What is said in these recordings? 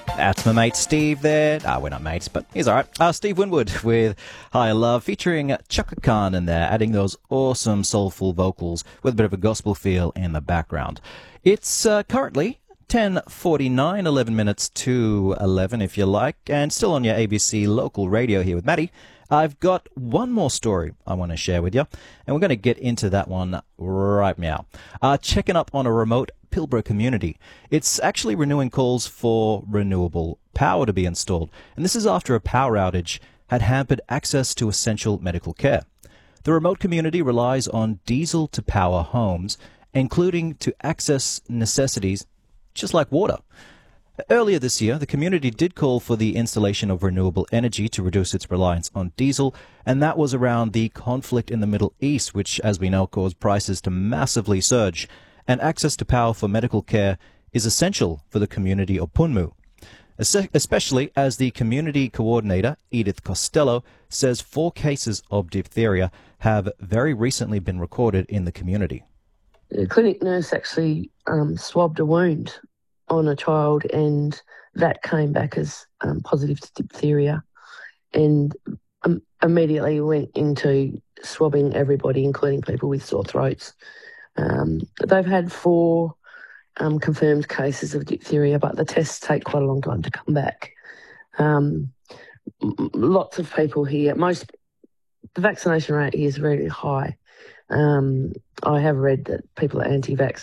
That's my mate Steve there. We're not mates, but he's alright. Steve Winwood with Higher Love, featuring Chaka Khan in there, adding those awesome soulful vocals with a bit of a gospel feel in the background. It's currently 10:49, 11 minutes to 11 if you like, and still on your ABC local radio here with Maddie. I've got one more story I want to share with you, and we're going to get into that one right now. Checking up on a remote Pilbara community. It's actually renewing calls for renewable power to be installed, and this is after a power outage had hampered access to essential medical care. The remote community relies on diesel to power homes, including to access necessities just like water. Earlier this year, the community did call for the installation of renewable energy to reduce its reliance on diesel, and that was around the conflict in the Middle East, which, as we know, caused prices to massively surge. And access to power for medical care is essential for the community of Punmu, especially as the community coordinator, Edith Costello, says 4 cases of diphtheria have very recently been recorded in the community. The clinic nurse actually swabbed a wound on a child, and that came back as positive to diphtheria, and immediately went into swabbing everybody, including people with sore throats. They've had 4 confirmed cases of diphtheria, but the tests take quite a long time to come back. Lots of people here, the vaccination rate here is very high. I have read that people are anti-vax.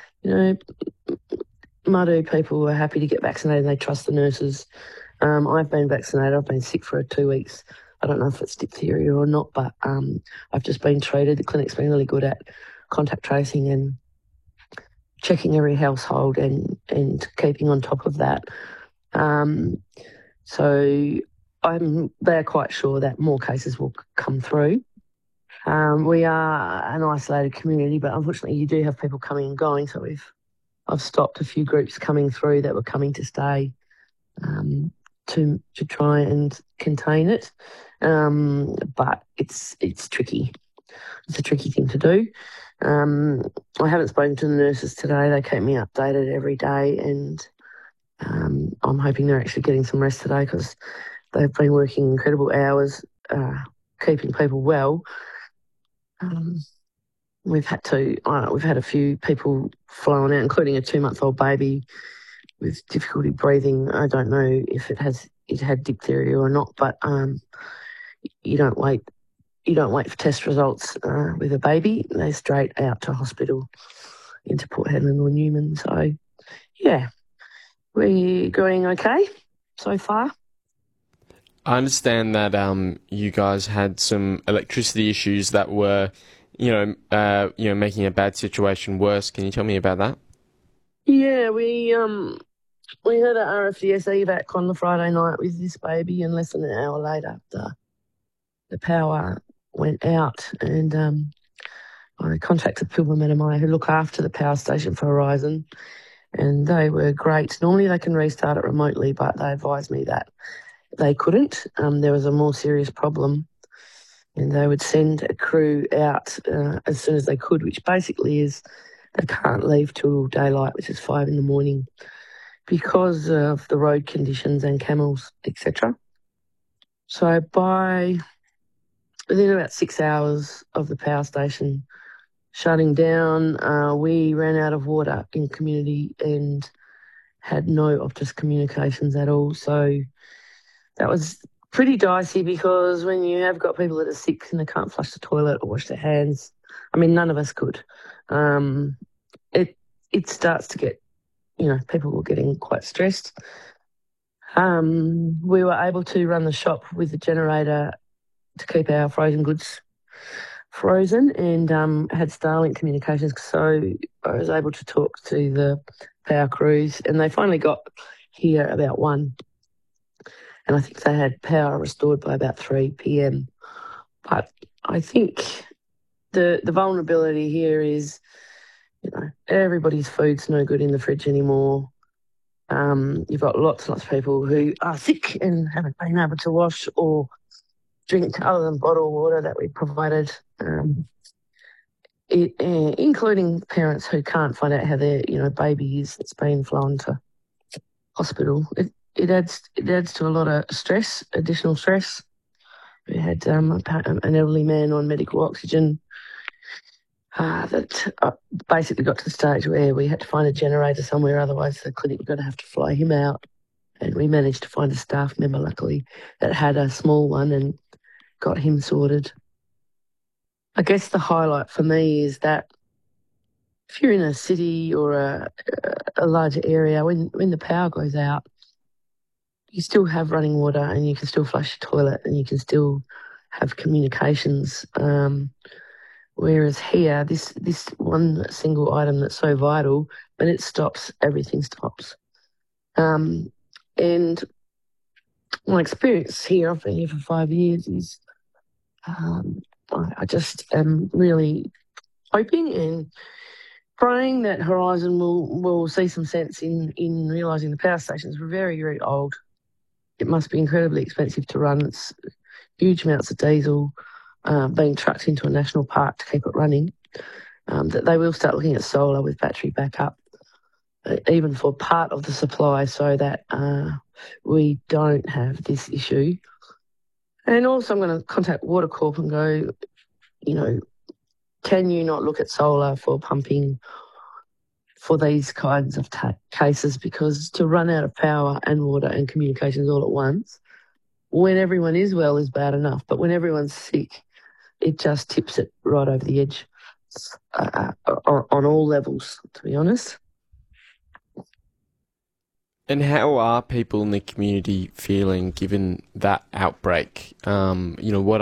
Madu people are happy to get vaccinated and they trust the nurses. I've been vaccinated. I've been sick for 2 weeks. I don't know if it's diphtheria or not, but I've just been treated. The clinic's been really good at contact tracing and checking every household and keeping on top of that. So they're quite sure that more cases will come through. We are an isolated community, but unfortunately you do have people coming and going, so I've stopped a few groups coming through that were coming to stay to try and contain it. But it's tricky. It's a tricky thing to do. I haven't spoken to the nurses today. They keep me updated every day, and I'm hoping they're actually getting some rest today because they've been working incredible hours keeping people well. We've had a few people flown out, including a 2-month-old baby with difficulty breathing. I don't know if it had diphtheria or not, but you don't wait for test results with a baby. They're straight out to hospital into Port Hedland or Newman. So, yeah, we're going okay so far. I understand that you guys had some electricity issues that were, making a bad situation worse. Can you tell me about that? Yeah, we had an RFDS evac on the Friday night with this baby, and less than an hour later, the power went out, and I contacted Pilbara Metamai, who look after the power station for Horizon, and they were great. Normally they can restart it remotely, but they advised me that they couldn't. There was a more serious problem, and they would send a crew out as soon as they could, which basically is they can't leave till daylight, which is 5 a.m, because of the road conditions and camels, etc. So within about 6 hours of the power station shutting down, we ran out of water in community and had no Optus communications at all. So that was pretty dicey, because when you have got people that are sick and they can't flush the toilet or wash their hands, I mean, none of us could. It starts to get, people were getting quite stressed. We were able to run the shop with the generator to keep our frozen goods frozen, and had Starlink communications, so I was able to talk to the power crews, and they finally got here about 1, and I think they had power restored by about 3 p.m. But I think the vulnerability here is, everybody's food's no good in the fridge anymore. You've got lots of people who are sick and haven't been able to wash or drink other than bottled water that we provided, including parents who can't find out how their baby is that's been flown to hospital. it adds to a lot of stress, additional stress. We had an elderly man on medical oxygen that basically got to the stage where we had to find a generator somewhere, otherwise the clinic were going to have to fly him out. And we managed to find a staff member, luckily, that had a small one and got him sorted. I guess the highlight for me is that if you're in a city or a larger area, when the power goes out, you still have running water and you can still flush your toilet and you can still have communications. Whereas here, this one single item that's so vital, when it stops, everything stops. And my experience here, I've been here for 5 years, is I just am really hoping and praying that Horizon will see some sense in realising the power stations are very, very old. It must be incredibly expensive to run. It's huge amounts of diesel being trucked into a national park to keep it running. That they will start looking at solar with battery backup, even for part of the supply, so that we don't have this issue. And also I'm going to contact Watercorp and go, can you not look at solar for pumping for these kinds of cases? Because to run out of power and water and communications all at once, when everyone is well, is bad enough. But when everyone's sick, it just tips it right over the edge on all levels, to be honest. And how are people in the community feeling given that outbreak? How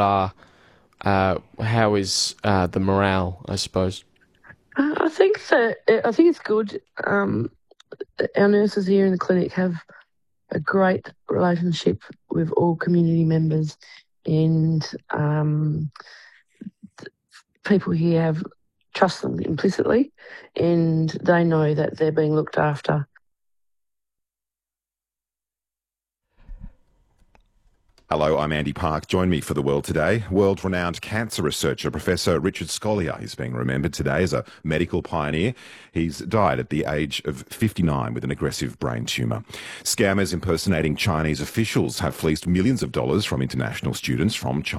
is the morale, I suppose? I think it's good. Our nurses here in the clinic have a great relationship with all community members, and people here trust them implicitly, and they know that they're being looked after. Hello, I'm Andy Park. Join me for The World Today. World-renowned cancer researcher Professor Richard Scolyer is being remembered today as a medical pioneer. He's died at the age of 59 with an aggressive brain tumour. Scammers impersonating Chinese officials have fleeced millions of dollars from international students from China.